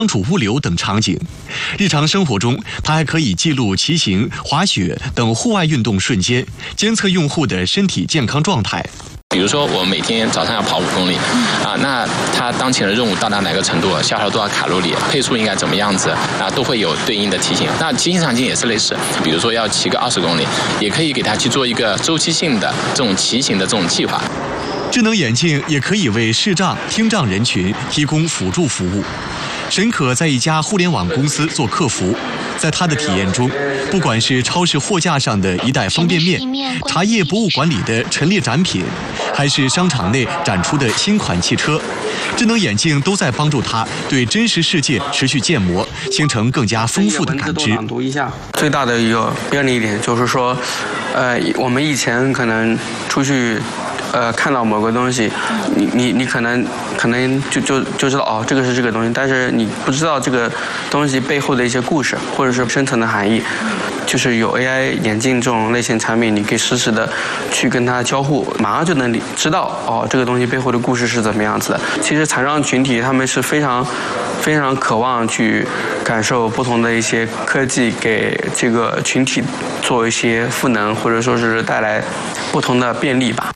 仓储物流等场景。日常生活中，它还可以记录骑行、滑雪等户外运动瞬间，监测用户的身体健康状态。 比如说，我每天早上要跑5公里，那它当前的任务到达哪个程度，消耗多少卡路里，配速应该怎么样子都会有对应的提醒。那骑行场景也是类似，比如说要骑个20公里，也可以给它去做一个周期性的这种骑行的这种计划。 智能眼镜也可以为视障、听障人群提供辅助服务。沈可在一家互联网公司做客服，在他的体验中，不管是超市货架上的一袋方便面、茶叶博物馆里的陈列展品，还是商场内展出的新款汽车，智能眼镜都在帮助他对真实世界持续建模，形成更加丰富的感知。 最大的一个便利点就是说，我们以前可能出去。看到某个东西，你可能就知道哦，这个是这个东西，但是你不知道这个东西背后的一些故事，或者是深层的含义。就是有 AI 眼镜这种类型产品，你可以实时的去跟它交互，马上就能知道哦，这个东西背后的故事是怎么样子的。其实残障群体他们是非常渴望去感受不同的一些科技给这个群体做一些赋能，或者说是带来不同的便利吧。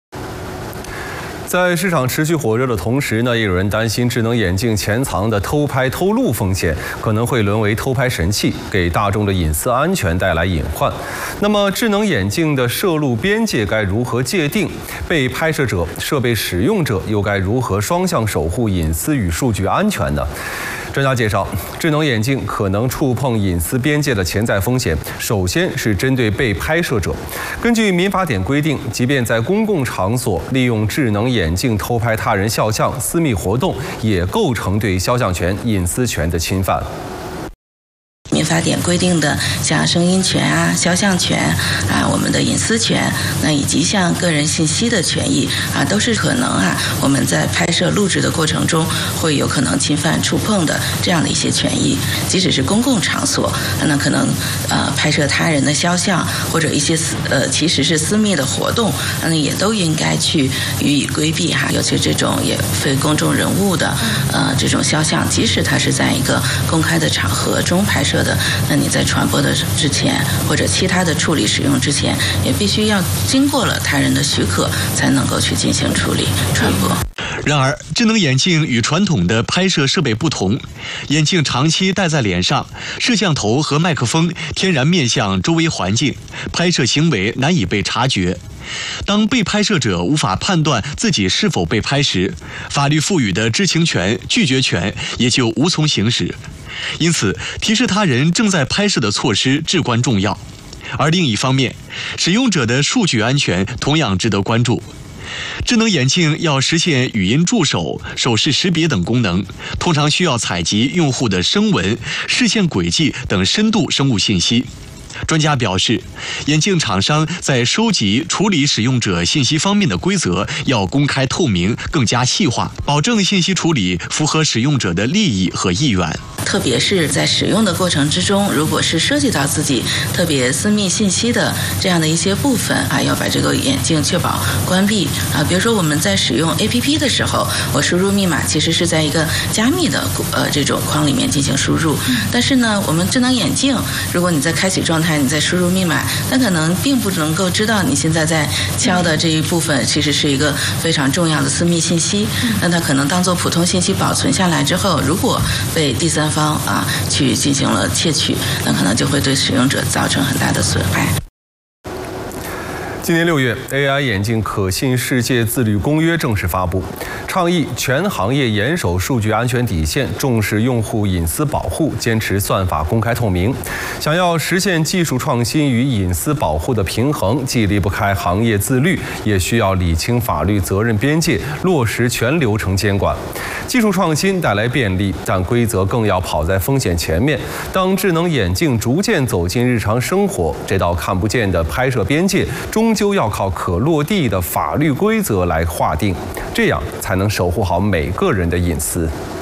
在市场持续火热的同时呢，也有人担心智能眼镜潜藏的偷拍偷录风险可能会沦为偷拍神器，给大众的隐私安全带来隐患。那么，智能眼镜的摄录边界该如何界定？被拍摄者、设备使用者又该如何双向守护隐私与数据安全呢？专家介绍，智能眼镜可能触碰隐私边界的潜在风险，首先是针对被拍摄者。根据民法典规定，即便在公共场所利用智能眼镜偷拍他人肖像、私密活动，也构成对肖像权、隐私权的侵犯。 民法典规定的像声音权啊、肖像权啊、我们的隐私权，那以及像个人信息的权益啊，都是可能我们在拍摄录制的过程中会有可能侵犯、触碰的这样的一些权益。即使是公共场所，那可能拍摄他人的肖像或者一些其实是私密的活动，那也都应该去予以规避尤其这种也非公众人物的这种肖像，即使它是在一个公开的场合中拍摄的，那你在传播的之前或者其他的处理使用之前，也必须要经过了他人的许可才能够去进行处理传播。 然而，智能眼镜与传统的拍摄设备不同，眼镜长期戴在脸上，摄像头和麦克风天然面向周围环境，拍摄行为难以被察觉。当被拍摄者无法判断自己是否被拍时，法律赋予的知情权、拒绝权也就无从行使。因此，提示他人正在拍摄的措施至关重要。而另一方面，使用者的数据安全同样值得关注。智能眼镜要实现语音助手、手势识别等功能，通常需要采集用户的声纹、视线轨迹等深度生物信息。专家表示，眼镜厂商在收集、处理使用者信息方面的规则要公开透明、更加细化，保证信息处理符合使用者的利益和意愿。 特别是在使用的过程之中，如果是涉及到自己特别私密信息的这样的一些部分要把这个眼镜确保关闭比如说我们在使用 APP 的时候，我输入密码其实是在一个加密的这种框里面进行输入，但是呢，我们智能眼镜，如果你在开启状态，你在输入密码，那可能并不能够知道你现在在敲的这一部分其实是一个非常重要的私密信息，那它可能当做普通信息保存下来之后，如果被第三方去进行了窃取，那可能就会对使用者造成很大的损害。 今年6月 ，AI 眼镜可信世界自律公约正式发布，倡议全行业严守数据安全底线，重视用户隐私保护，坚持算法公开透明。想要实现技术创新与隐私保护的平衡，既离不开行业自律，也需要理清法律责任边界，落实全流程监管。技术创新带来便利，但规则更要跑在风险前面。当智能眼镜逐渐走进日常生活，这道看不见的拍摄边界终究要靠可落地的法律规则来划定，这样才能守护好每个人的隐私。